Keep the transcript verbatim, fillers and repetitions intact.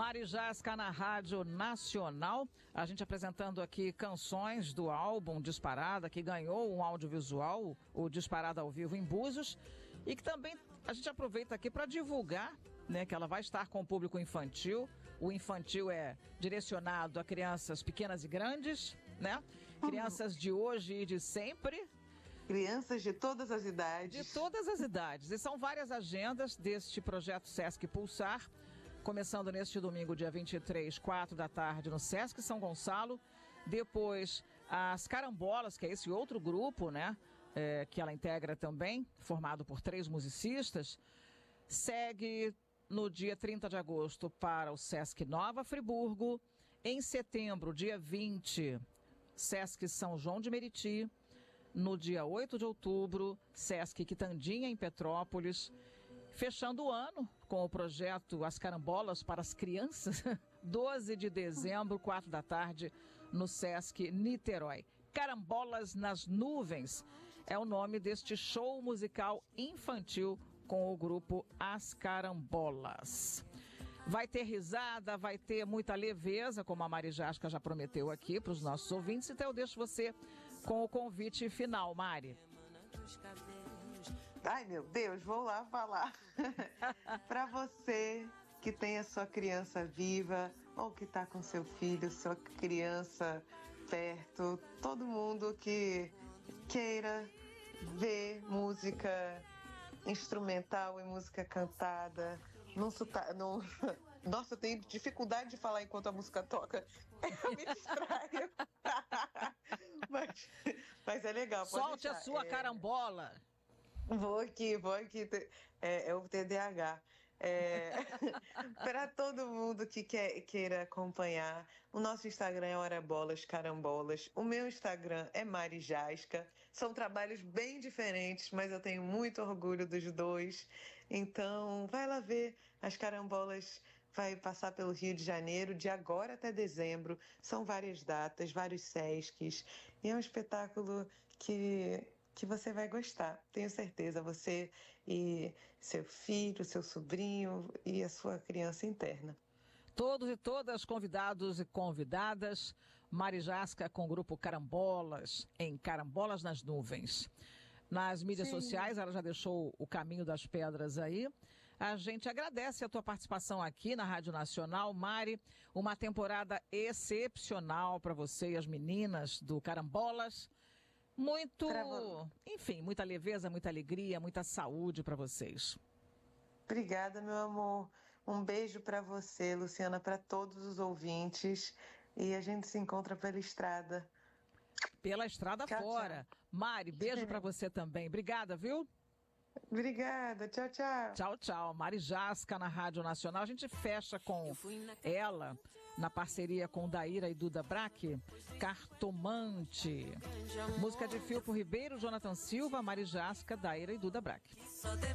Mari Jasca na Rádio Nacional, a gente apresentando aqui canções do álbum Disparada, que ganhou um audiovisual, o Disparada ao Vivo em Búzios, e que também a gente aproveita aqui para divulgar, né, que ela vai estar com o público infantil. O infantil é direcionado a crianças pequenas e grandes, né? Crianças de hoje e de sempre. Crianças de todas as idades. De todas as idades. E são várias agendas deste projeto Sesc Pulsar, começando neste domingo, dia vinte e três, quatro da tarde, no Sesc São Gonçalo. Depois, as Carambolas, que é esse outro grupo, né? É, que ela integra também, formado por três musicistas. Segue no dia trinta de agosto para o Sesc Nova Friburgo. Em setembro, dia vinte, Sesc São João de Meriti. No dia oito de outubro, Sesc Quitandinha, em Petrópolis. Fechando o ano com o projeto As Carambolas para as Crianças, doze de dezembro, quatro da tarde, no Sesc Niterói. Carambolas nas Nuvens é o nome deste show musical infantil com o grupo As Carambolas. Vai ter risada, vai ter muita leveza, como a Mari Jasca já prometeu aqui para os nossos ouvintes. Então eu deixo você com o convite final, Mari. Ai, meu Deus, vou lá falar. Para você que tem a sua criança viva ou que está com seu filho, sua criança perto, todo mundo que queira ver música instrumental e música cantada, não suta... não... Nossa, eu tenho dificuldade de falar enquanto a música toca. Eu me distraio. mas, mas é legal. Solte a sua é... carambola. Vou aqui, vou aqui. É, é o T D A H. É, para todo mundo que quer, queira acompanhar, o nosso Instagram é Hora Bolas Carambolas. O meu Instagram é Mari Jasca. São trabalhos bem diferentes, mas eu tenho muito orgulho dos dois. Então, vai lá ver. As Carambolas vai passar pelo Rio de Janeiro, de agora até dezembro. São várias datas, vários Sescs. E é um espetáculo que... que você vai gostar, tenho certeza, você e seu filho, seu sobrinho e a sua criança interna. Todos e todas convidados e convidadas, Mari Jasca com o grupo Carambolas, em Carambolas nas Nuvens. Nas mídias Sim. sociais, ela já deixou o caminho das pedras aí. A gente agradece a tua participação aqui na Rádio Nacional, Mari. Uma temporada excepcional para você e as meninas do Carambolas. Muito, enfim, muita leveza, muita alegria, muita saúde para vocês. Obrigada, meu amor. Um beijo para você, Luciana, para todos os ouvintes. E a gente se encontra pela estrada. Pela estrada tchau, fora. Tchau. Mari, beijo para você também. Obrigada, viu? Obrigada, tchau, tchau. Tchau, tchau. Mari Jasca na Rádio Nacional. A gente fecha com ela, na parceria com Daíra e Duda Braque, Cartomante. Música de Filpo Ribeiro, Jonathan Silva, Mari Jasca, Daíra e Duda Braque.